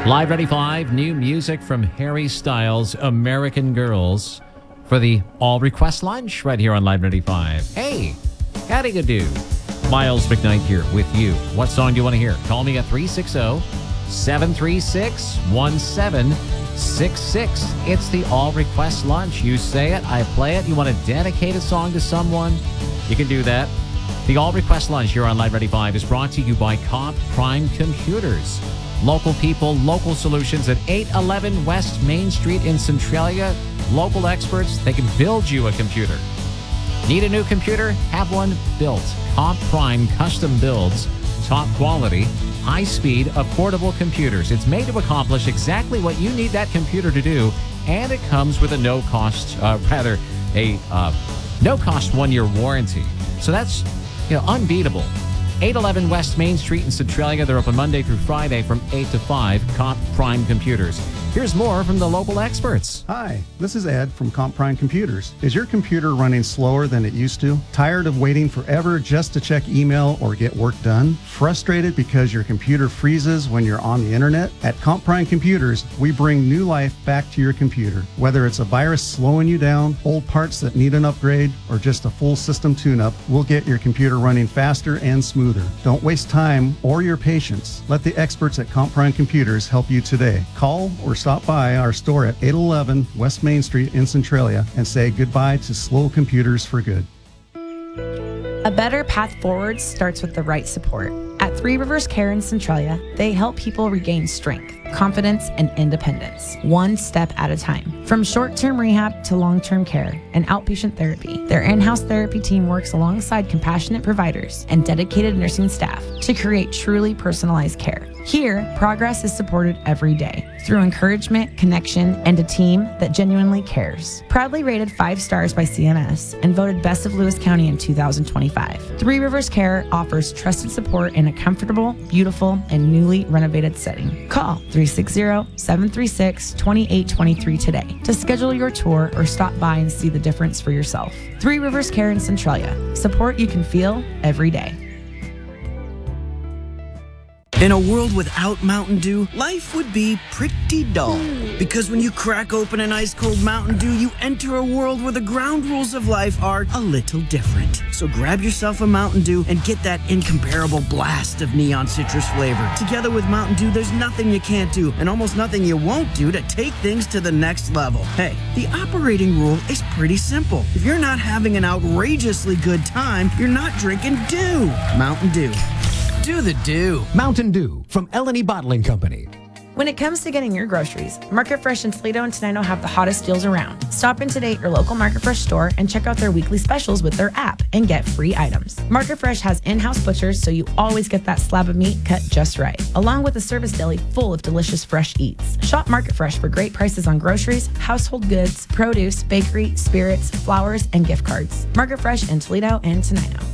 Live Ready 5, new music from Harry Styles, American Girls, for the All Request Lunch right here on Live Ready 5. Hey, how do you do? Miles McKnight here with you. What song do you want to hear? Call me at 360-736-1766. It's the All Request Lunch. You say it, I play it. You want to dedicate a song to someone? You can do that. The All Request Lunch here on Live Ready 5 is brought to you by Comp Prime Computers. Local people, local solutions at 811 West Main Street in Centralia. Local experts, they can build you a computer. Need a new computer? Have one built. Comp Prime Custom Builds, top quality, high speed, affordable computers. It's made to accomplish exactly what you need that computer to do, and it comes with a no cost 1-year warranty. So that's unbeatable. 811 West Main Street in Centralia. They're open Monday through Friday from 8 to 5. Comp Prime Computers. Here's more from the local experts. Hi, this is Ed from Comp Prime Computers. Is your computer running slower than it used to? Tired of waiting forever just to check email or get work done? Frustrated because your computer freezes when you're on the internet? At Comp Prime Computers, we bring new life back to your computer. Whether it's a virus slowing you down, old parts that need an upgrade, or just a full system tune-up, we'll get your computer running faster and smoother. Don't waste time or your patience. Let the experts at Comp Prime Computers help you today. Call or stop by our store at 811 West Main Street in Centralia and say goodbye to slow computers for good. A better path forward starts with the right support. At Three Rivers Care in Centralia, they help people regain strength, confidence, and independence, one step at a time. From short-term rehab to long-term care and outpatient therapy, their in-house therapy team works alongside compassionate providers and dedicated nursing staff to create truly personalized care. Here, progress is supported every day through encouragement, connection, and a team that genuinely cares. Proudly rated 5 stars by CMS and voted Best of Lewis County in 2025, Three Rivers Care offers trusted support in a comfortable, beautiful, and newly renovated setting. Call 360-736-2823 today to schedule your tour or stop by and see the difference for yourself. Three Rivers Care in Centralia. Support you can feel every day. In a world without Mountain Dew, life would be pretty dull. Because when you crack open an ice-cold Mountain Dew, you enter a world where the ground rules of life are a little different. So grab yourself a Mountain Dew and get that incomparable blast of neon citrus flavor. Together with Mountain Dew, there's nothing you can't do and almost nothing you won't do to take things to the next level. Hey, the operating rule is pretty simple. If you're not having an outrageously good time, you're not drinking Dew. Mountain Dew. Do the Dew. Mountain Dew from Eleni Bottling Company. When it comes to getting your groceries, Market Fresh in Toledo and Tenino have the hottest deals around. Stop in today at your local Market Fresh store and check out their weekly specials with their app and get free items. Market Fresh has in-house butchers, so you always get that slab of meat cut just right, along with a service deli full of delicious fresh eats. Shop Market Fresh for great prices on groceries, household goods, produce, bakery, spirits, flowers, and gift cards. Market Fresh in Toledo and Tenino.